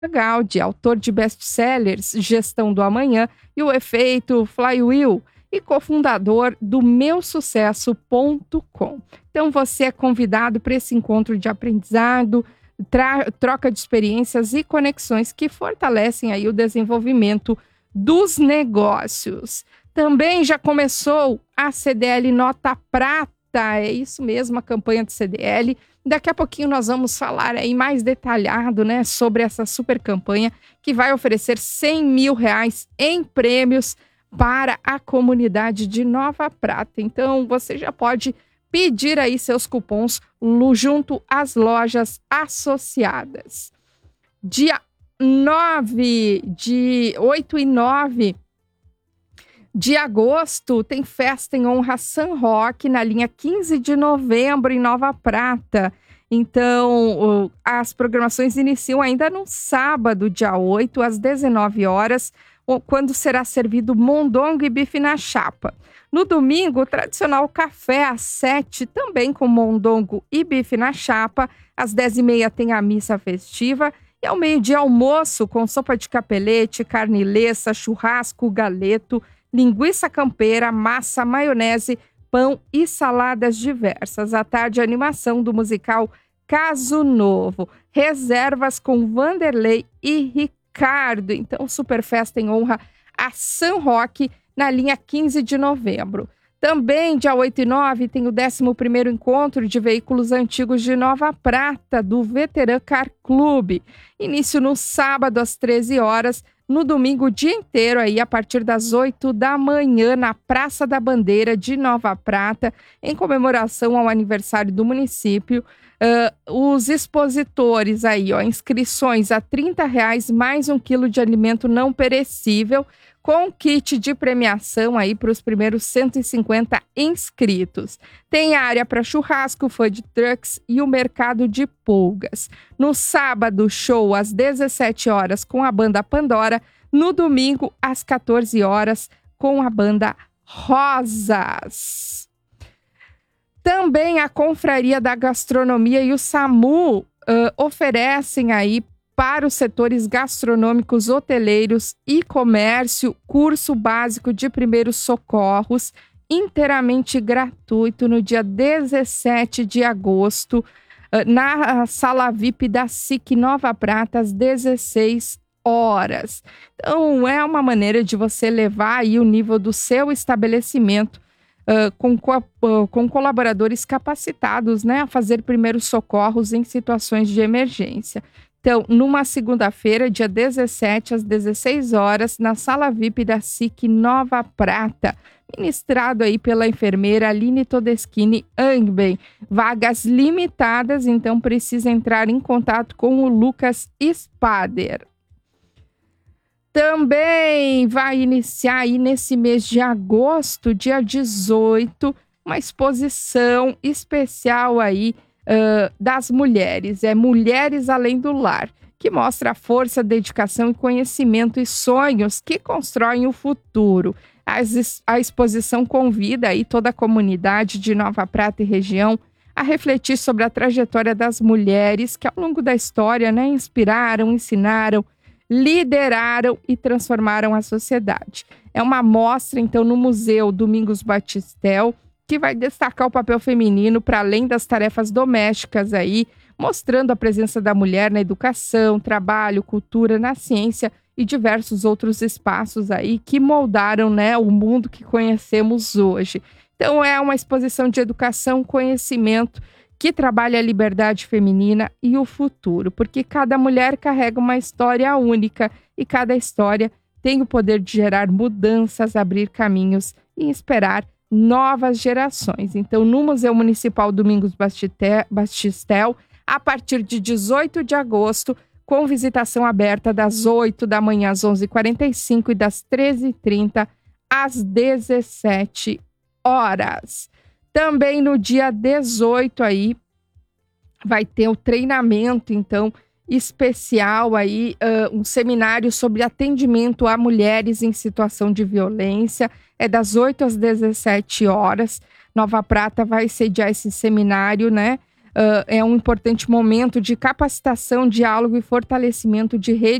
Galdi, autor de best-sellers Gestão do Amanhã e O Efeito Flywheel, e cofundador do meusucesso.com. Então você é convidado para esse encontro de aprendizado, troca de experiências e conexões que fortalecem aí o desenvolvimento dos negócios. Também já começou a CDL Nota Prata, é isso mesmo, a campanha de CDL. Daqui a pouquinho nós vamos falar aí mais detalhado, né, sobre essa super campanha que vai oferecer R$100 mil em prêmios para a comunidade de Nova Prata. Então, você já pode pedir aí seus cupons junto às lojas associadas. Dia 8 e 9 de agosto, tem festa em honra a San Roque na linha 15 de novembro em Nova Prata. Então, as programações iniciam ainda no sábado, dia 8, às 19 horas, quando será servido mondongo e bife na chapa. No domingo, o tradicional café às 7, também com mondongo e bife na chapa. Às 10h30 tem a missa festiva. E ao meio-dia, almoço com sopa de capelete, carne leça, churrasco, galeto, linguiça campeira, massa, maionese, pão e saladas diversas. À tarde, a animação do musical Caso Novo. Reservas com Vanderlei e Ricardo. Então, super festa em honra a San Roque na linha 15 de novembro. Também, dia 8 e 9, tem o 11º encontro de veículos antigos de Nova Prata, do Veteran Car Club. Início no sábado, às 13 horas. No domingo, o dia inteiro, aí, a partir das 8 da manhã, na Praça da Bandeira de Nova Prata, em comemoração ao aniversário do município. Os expositores aí, inscrições a R$30 mais 1 quilo de alimento não perecível, com kit de premiação aí para os primeiros 150 inscritos. Tem área para churrasco, food trucks e o mercado de pulgas. No sábado, show às 17 horas com a banda Pandora. No domingo, às 14 horas, com a banda Rosas. Também a Confraria da Gastronomia e o SAMU oferecem aí para os setores gastronômicos, hoteleiros e comércio, curso básico de primeiros socorros, inteiramente gratuito, no dia 17 de agosto, na sala VIP da SIC Nova Prata, às 16 horas. Então, é uma maneira de você levar aí o nível do seu estabelecimento com colaboradores capacitados, né, a fazer primeiros socorros em situações de emergência. Então, numa segunda-feira, dia 17, às 16 horas, na sala VIP da SIC Nova Prata, ministrado aí pela enfermeira Aline Todeschini Angben. Vagas limitadas, então precisa entrar em contato com o Lucas Spader. Também vai iniciar aí nesse mês de agosto, dia 18, uma exposição especial aí das mulheres, Mulheres Além do Lar, que mostra a força, dedicação e conhecimento e sonhos que constroem o futuro. A exposição convida aí toda a comunidade de Nova Prata e região a refletir sobre a trajetória das mulheres que ao longo da história, né, inspiraram, ensinaram, lideraram e transformaram a sociedade. É uma mostra, então, no Museu Domingos Batistel, que vai destacar o papel feminino para além das tarefas domésticas aí, mostrando a presença da mulher na educação, trabalho, cultura, na ciência e diversos outros espaços aí que moldaram, né, o mundo que conhecemos hoje. Então, é uma exposição de educação, conhecimento, que trabalha a liberdade feminina e o futuro, porque cada mulher carrega uma história única e cada história tem o poder de gerar mudanças, abrir caminhos e inspirar novas gerações. Então, no Museu Municipal Domingos Batistel, a partir de 18 de agosto, com visitação aberta das 8 da manhã às 11h45 e das 13h30 às 17 horas. Também no dia 18 aí vai ter o treinamento, então, especial aí, um seminário sobre atendimento a mulheres em situação de violência. É das 8 às 17 horas. Nova Prata vai sediar esse seminário, né? é um importante momento de capacitação, diálogo e fortalecimento de redes